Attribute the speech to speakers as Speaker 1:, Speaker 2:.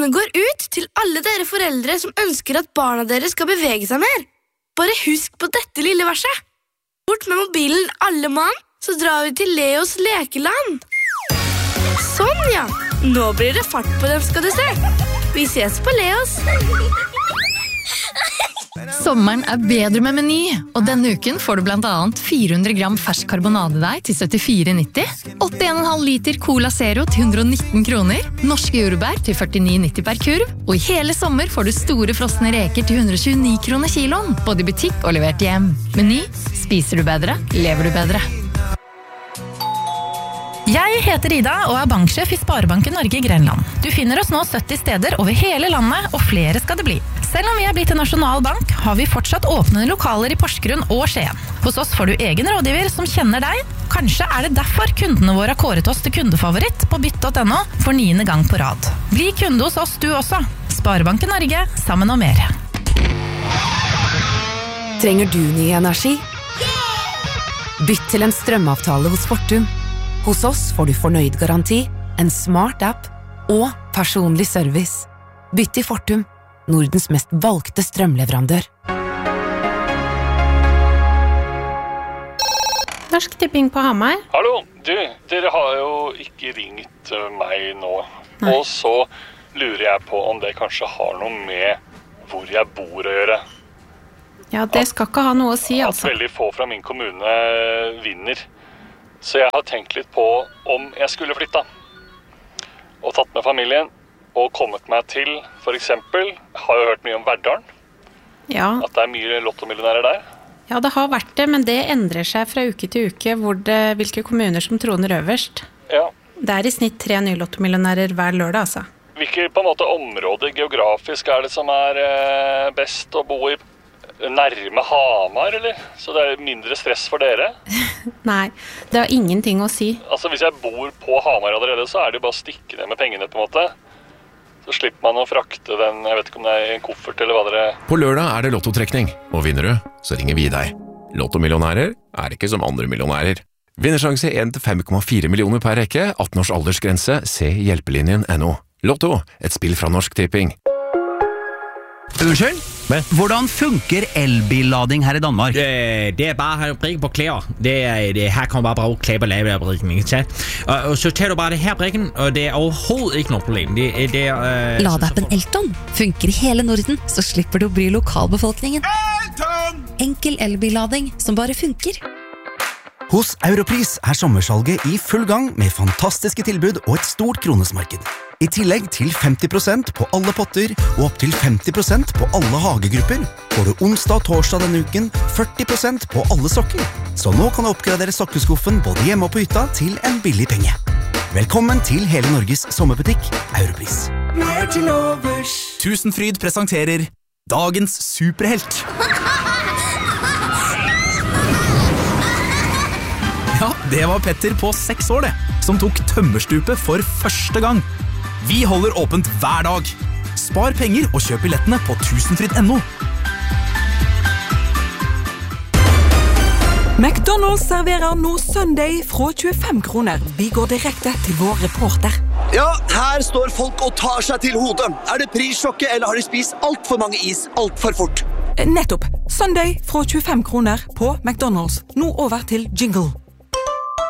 Speaker 1: Denne går ut til alle dere foreldre som ønsker at barna deres skal bevege seg mer. Bare husk på dette lille verset. Bort med mobilen alle mann, så drar vi til Leos lekeland. Sånn ja, nå blir det fart på dem skal du se. Vi ses på Leos.
Speaker 2: Sommeren bedre med Meny, og denne uken får du blant annet 400 gram fersk karbonadedeig til 74,90, 81,5 liter Cola Zero til 119 kroner, norske jordbær til 49,90 per kurv, og i hele sommer får du store frosne reker til 129 kroner kiloen, både i butikk og levert hjem. Meny, spiser du bedre, lever du bedre.
Speaker 3: Jeg heter Ida og banksjef i Sparebanken Norge i Grenland. Du finner oss nå 70 steder over hele landet, og flere skal det bli. Selv om vi blitt en nasjonal bank, har vi fortsatt åpne lokaler i Porsgrunn og Skien. Hos oss får du egen rådgiver som kjenner deg. Kanskje det derfor kundene våre har kåret oss til kundefavoritt på bytt.no for 9. gang på rad. Bli kunde hos oss du også. Sparebanken Norge, sammen og mer.
Speaker 4: Trenger du ny energi? Bytt til en strømavtale hos Fortum. Hos oss får du fornøyd garanti, en smart app og personlig service. Bytt til Fortum, Nordens mest valgte strømleverandør.
Speaker 5: Norsk Tipping på Hamar.
Speaker 6: Hallo, dere har jo ikke ringt meg nå. Nei. Og så lurer jeg på om det kanskje har noe med hvor jeg bor å gjøre.
Speaker 5: Ja, det skal ikke ha noe å si, altså.
Speaker 6: At veldig få fra min kommune vinner. Så jeg har tenkt litt på om jeg skulle flytta. Og tatt med familien og kommet meg til, for eksempel, har jo hørt mye om Verdalen.
Speaker 5: Ja.
Speaker 6: At det mye lottomillionærer der.
Speaker 5: Ja, det har vært det, men det endrer seg fra uke til uke hvilke kommuner som troner øverst.
Speaker 6: Ja.
Speaker 5: Det i snitt 3 nye lottomillionærer hver lørdag, altså.
Speaker 6: Hvilke på en måte områder geografisk det som best å bo i? Nærme Hamar, eller? Så det mindre stress for dere?
Speaker 5: Nei, det har ingenting å si.
Speaker 6: Altså, hvis jeg bor på Hamar allerede, så det jo bare å stikke ned med pengene, på en måte. Så slipper man å frakte den, jeg vet ikke om det en koffert eller hva dere...
Speaker 7: På lørdag det lottotrekning, og vinner du, så ringer vi deg. Lottomillionærer ikke som andre millionærer. Vinnersjanse 1-5,4 millioner per rekke, 18 års aldersgrense, se hjelpelinjen.no. Lotto, et spill fra Norsk Tipping.
Speaker 8: Unnskyld? Hvordan funker elbillading her i Danmark?
Speaker 9: Det bare at have brikken på klær. Her kan man bare bruge klær på lavebrikken, ikke sant? Og så tager du bare det her brikken, og det overhovedet ikke noe problem.
Speaker 10: Ladappen Elton funker i hele Norden, så slipper du å bry lokalbefolkningen. Elton! Enkel elbillading som bare funker.
Speaker 11: Hos Europris sommersalget i full gang med fantastiske tilbud og et stort kronesmarked. I tillegg til 50% på alle potter og opp til 50% på alle hagegrupper får du onsdag og torsdag denne uken 40% på alle sokker. Så nå kan du oppgradere sokkeskuffen både hjemme og på hytta til en billig penge. Velkommen til hele Norges sommerbutikk, Europris.
Speaker 8: Tusenfryd presenterer Dagens superhelt. Ja, det var Petter på 6 år som tok tømmerstupet for første gang. Vi holder åpent hver dag. Spar penger og kjøp billettene på tusenfryd.no.
Speaker 12: McDonald's serverer nå Sunday fra 25 kroner. Vi går direkte til vår reporter.
Speaker 13: Ja, her står folk og tar seg til hodet. Det prissjokket, eller har de spist alt for mange is, alt for fort?
Speaker 12: Nettopp. Sunday fra 25 kroner på McDonald's. Nå over til jingle.